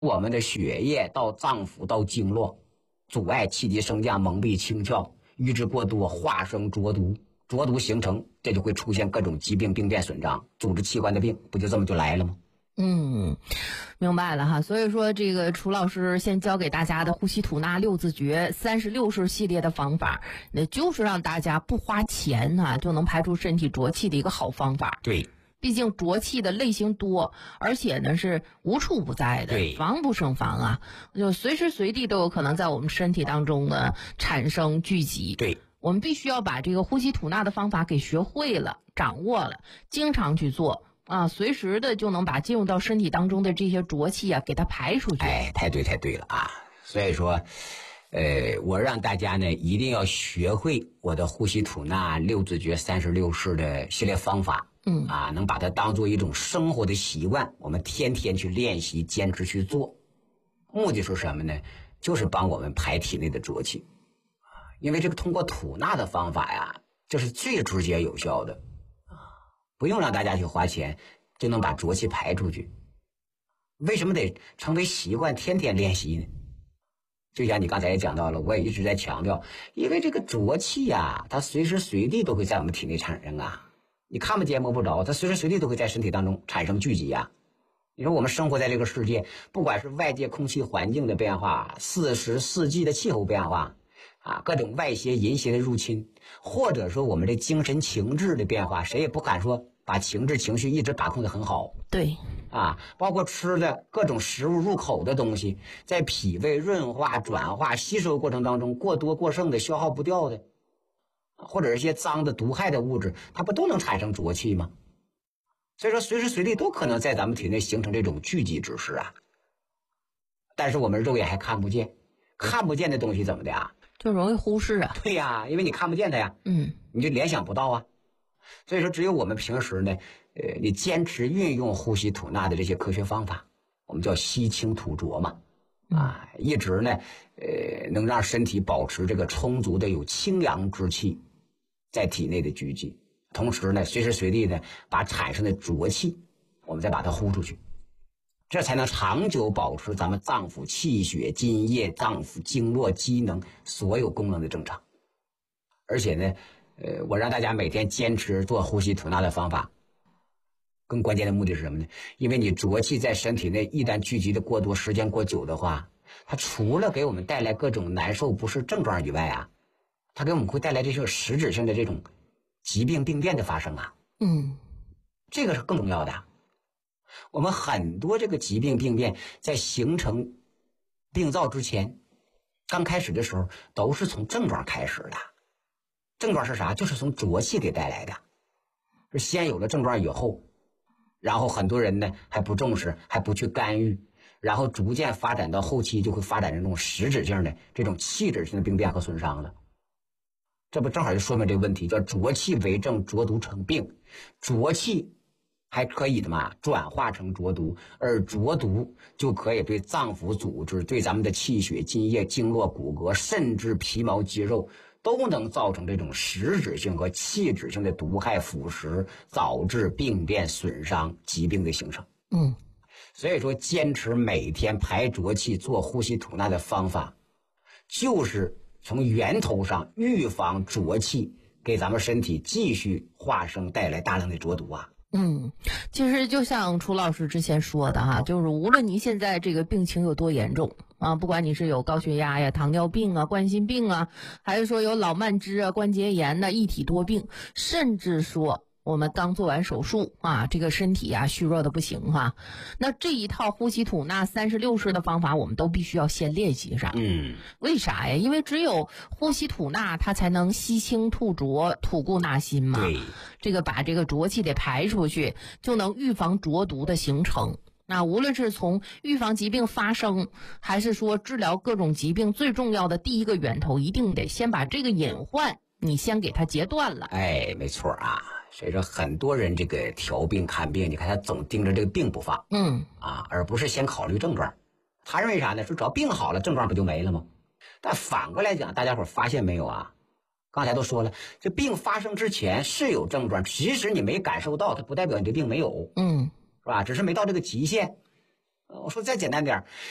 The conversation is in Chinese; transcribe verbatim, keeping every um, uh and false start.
我们的血液到脏腑到经络，阻碍气机升降，蒙蔽清窍，瘀滞过多，化生浊毒，浊毒形成，这就会出现各种疾病病变损伤，组织器官的病，不就这么就来了吗？ 嗯，明白了哈。所以说这个楚老师先教给大家的呼吸吐纳六字诀三十六式系列的方法，那就是让大家不花钱啊就能排出身体浊气的一个好方法。 对， 毕竟浊气的类型多，而且呢是无处不在的， 对， 防不胜防啊，就随时随地都有可能在我们身体当中呢产生聚集。 对， 我们必须要把这个呼吸吐纳的方法给学会了，掌握了，经常去做啊，随时的就能把进入到身体当中的这些浊气啊给它排出去。 哎，太对太对了啊！所以说呃，我让大家呢一定要学会我的呼吸吐纳六字诀三十六式的系列方法。 嗯啊，能把它当做一种生活的习惯，我们天天去练习，坚持去做。目的是什么呢？就是帮我们排体内的浊气。因为这个通过吐纳的方法呀，这是最直接有效的啊，不用让大家去花钱，就能把浊气排出去。为什么得成为习惯，天天练习呢？就像你刚才也讲到了，我也一直在强调，因为这个浊气呀，它随时随地都会在我们体内产生啊。你看不见摸不着，它随时随地都会在身体当中产生聚集呀。你说我们生活在这个世界，不管是外界空气环境的变化，四时四季的气候变化啊，各种外邪淫邪的入侵，或者说我们这精神情志的变化，谁也不敢说把情志情绪一直把控得很好。 对啊，包括吃的各种食物入口的东西，在脾胃润化转化吸收过程当中，过多过剩的消耗不掉的，或者一些脏的毒害的物质，它不都能产生浊气吗？所以说随时随地都可能在咱们体内形成这种聚集之势啊。但是我们肉眼还看不见，看不见的东西怎么的啊？ 就容易忽视啊。 对呀，因为你看不见它呀， 嗯， 你就联想不到啊。所以说只有我们平时呢，呃，你坚持运用呼吸吐纳的这些科学方法，我们叫吸清吐浊嘛，啊，一直呢，呃，能让身体保持这个充足的有清阳之气在体内的聚集，同时呢，随时随地呢，把产生的浊气，我们再把它呼出去，这才能长久保持咱们脏腑气血津液、脏腑经络机能所有功能的正常。而且呢，呃，我让大家每天坚持做呼吸吐纳的方法，更关键的目的是什么呢？因为你浊气在身体内一旦聚集的过多，时间过久的话，它除了给我们带来各种难受不适症状以外啊，它给我们会带来这种实质性的这种疾病病变的发生啊。 嗯， 这个是更重要的。我们很多这个疾病病变在形成病灶之前，刚开始的时候都是从症状开始的。症状是啥？就是从浊气给带来的。是先有了症状以后，然后很多人呢还不重视，还不去干预，然后逐渐发展到后期就会发展成这种实质性的这种器质性的病变和损伤了。这不正好就说明这个问题，叫浊气为症，浊毒成病。浊气还可以的嘛转化成浊毒，而浊毒就可以对脏腑组织、对咱们的气血津液、经络骨骼，甚至皮毛肌肉都能造成这种实质性和器质性的毒害腐蚀，导致病变损伤、疾病的形成。 嗯， 所以说坚持每天排浊气、做呼吸吐纳的方法，就是从源头上预防浊气给咱们身体继续化生带来大量的浊毒啊。 嗯，其实就像楚老师之前说的哈，就是无论您现在这个病情有多严重啊，不管你是有高血压呀、糖尿病啊、冠心病啊，还是说有老慢支啊、关节炎呐、一体多病，甚至说我们刚做完手术啊，这个身体啊虚弱的不行哈，那这一套呼吸吐纳三十六式的方法，我们都必须要先练习上。 嗯， 为啥呀？因为只有呼吸吐纳，它才能吸清吐浊，吐故纳新嘛。 对， 这个把这个浊气得排出去，就能预防浊毒的形成。那无论是从预防疾病发生，还是说治疗各种疾病，最重要的第一个源头，一定得先把这个隐患，你先给它截断了。 哎，没错啊。所以说很多人这个调病看病，你看他总盯着这个病不放， 嗯啊，而不是先考虑症状。他认为啥呢？说只要病好了，症状不就没了吗？但反过来讲，大家伙发现没有啊？刚才都说了，这病发生之前是有症状，其实你没感受到，它不代表你这病没有， 嗯， 是吧？只是没到这个极限。我说再简单点，